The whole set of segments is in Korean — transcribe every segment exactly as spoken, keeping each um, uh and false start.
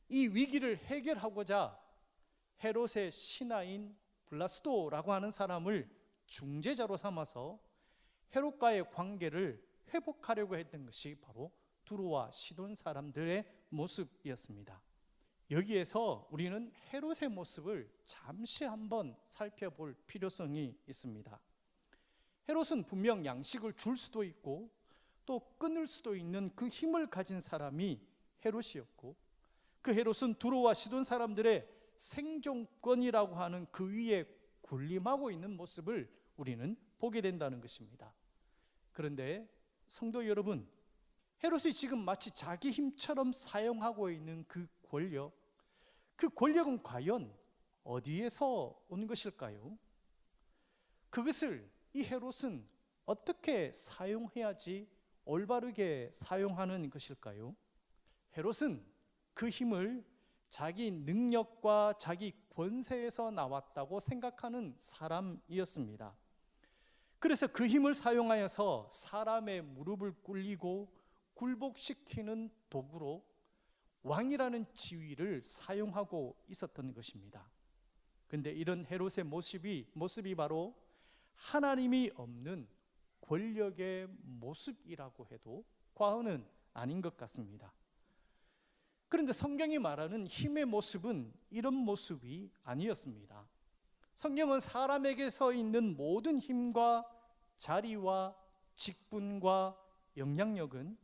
이 위기를 해결하고자 헤롯의 신하인 블라스도라고 하는 사람을 중재자로 삼아서 헤롯과의 관계를 회복하려고 했던 것이 바로 두로와 시돈 사람들의 모습이었습니다. 여기에서 우리는 헤롯의 모습을 잠시 한번 살펴볼 필요성이 있습니다. 헤롯은 분명 양식을 줄 수도 있고 또 끊을 수도 있는 그 힘을 가진 사람이 헤롯이었고, 그 헤롯은 두로와 시돈 사람들의 생존권이라고 하는 그 위에 군림하고 있는 모습을 우리는 보게 된다는 것입니다. 그런데 성도 여러분, 헤롯이 지금 마치 자기 힘처럼 사용하고 있는 그 권력, 그 권력은 과연 어디에서 온 것일까요? 그것을 이 헤롯은 어떻게 사용해야지 올바르게 사용하는 것일까요? 헤롯은 그 힘을 자기 능력과 자기 권세에서 나왔다고 생각하는 사람이었습니다. 그래서 그 힘을 사용하여서 사람의 무릎을 꿇리고 굴복시키는 도구로 왕이라는 지위를 사용하고 있었던 것입니다. 그런데 이런 헤롯의 모습이, 모습이 바로 하나님이 없는 권력의 모습이라고 해도 과언은 아닌 것 같습니다. 그런데 성경이 말하는 힘의 모습은 이런 모습이 아니었습니다. 성경은 사람에게서 있는 모든 힘과 자리와 직분과 영향력은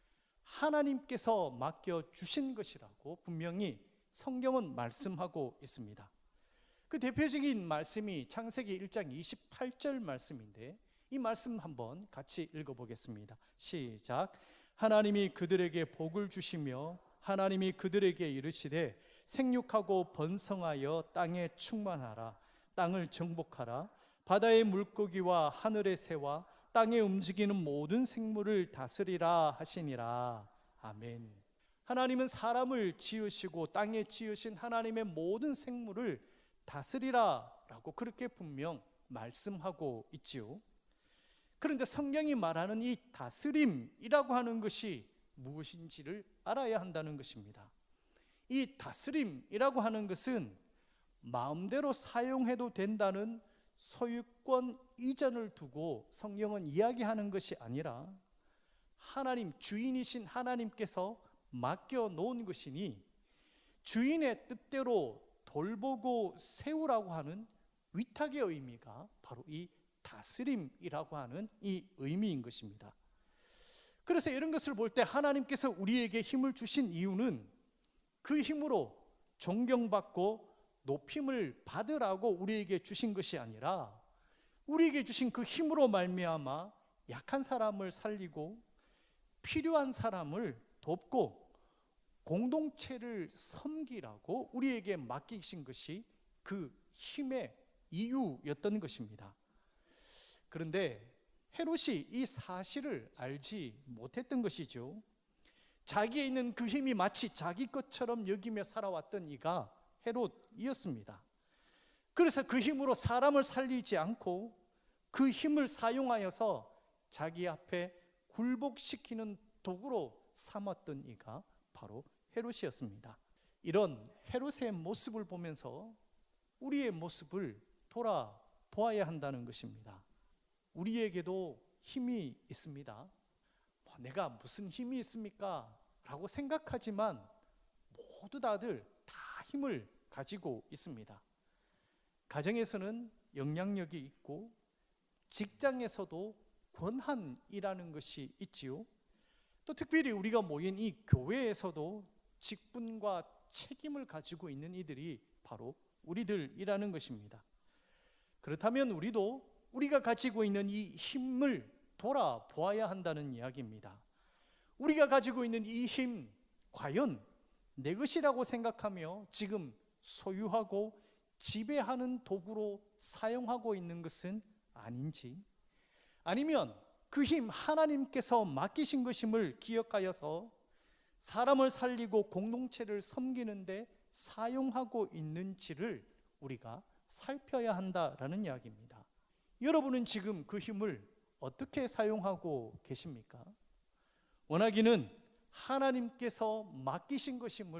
하나님께서 맡겨주신 것이라고 분명히 성경은 말씀하고 있습니다. 그 대표적인 말씀이 창세기 일 장 이십팔 절 말씀인데, 이 말씀 한번 같이 읽어보겠습니다. 시작. 하나님이 그들에게 복을 주시며 하나님이 그들에게 이르시되 생육하고 번성하여 땅에 충만하라. 땅을 정복하라. 바다의 물고기와 하늘의 새와 땅에 움직이는 모든 생물을 다스리라 하시니라. 아멘. 하나님은 사람을 지으시고 땅에 지으신 하나님의 모든 생물을 다스리라 라고 그렇게 분명 말씀하고 있지요. 그런데 성경이 말하는 이 다스림이라고 하는 것이 무엇인지를 알아야 한다는 것입니다. 이 다스림이라고 하는 것은 마음대로 사용해도 된다는 소유권 이전을 두고 성경은 이야기하는 것이 아니라 하나님, 주인이신 하나님께서 맡겨 놓은 것이니 주인의 뜻대로 돌보고 세우라고 하는 위탁의 의미가 바로 이 다스림이라고 하는 이 의미인 것입니다. 그래서 이런 것을 볼 때 하나님께서 우리에게 힘을 주신 이유는 그 힘으로 존경받고 높임을 받으라고 우리에게 주신 것이 아니라 우리에게 주신 그 힘으로 말미암아 약한 사람을 살리고 필요한 사람을 돕고 공동체를 섬기라고 우리에게 맡기신 것이 그 힘의 이유였던 것입니다. 그런데 헤롯이 이 사실을 알지 못했던 것이죠. 자기에 있는 그 힘이 마치 자기 것처럼 여기며 살아왔던 이가 헤롯이었습니다. 그래서 그 힘으로 사람을 살리지 않고 그 힘을 사용하여서 자기 앞에 굴복시키는 도구로 삼았던 이가 바로 헤롯이었습니다. 이런 헤롯의 모습을 보면서 우리의 모습을 돌아보아야 한다는 것입니다. 우리에게도 힘이 있습니다. 뭐 내가 무슨 힘이 있습니까? 라고 생각하지만 모두 다들 다 힘을 가지고 있습니다. 가정에서는 영향력이 있고 직장에서도 권한이라는 것이 있지요. 또 특별히 우리가 모인 이 교회에서도 직분과 책임을 가지고 있는 이들이 바로 우리들이라는 것입니다. 그렇다면 우리도 우리가 가지고 있는 이 힘을 돌아보아야 한다는 이야기입니다. 우리가 가지고 있는 이 힘, 과연 내 것이라고 생각하며 지금 소유하고 지배하는 도구로 사용하고 있는 것은 아닌지, 아니면 그 힘 하나님께서 맡기신 것임을 기억하여서 사람을 살리고 공동체를 섬기는데 사용하고 있는지를 우리가 살펴야 한다라는 이야기입니다. 여러분은 지금 그 힘을 어떻게 사용하고 계십니까? 원하기는 하나님께서 맡기신 것임을